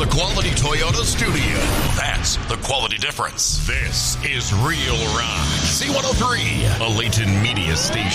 the Quality Toyota studio. That's the quality difference. This is Real Rock. C103, a Layton Media Station.